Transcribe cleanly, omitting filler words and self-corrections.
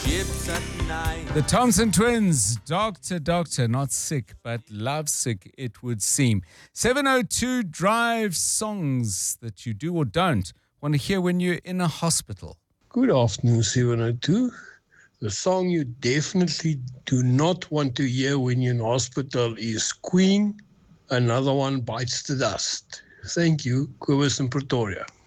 The Thompson Twins, Doctor, Doctor, not sick, but lovesick, it would seem. 702 Drive songs that you do or don't want to hear when you're in a hospital. Good afternoon, 702. The song you definitely do not want to hear when you're in hospital is Queen, Another One Bites the Dust. Thank you, Cobus in Pretoria.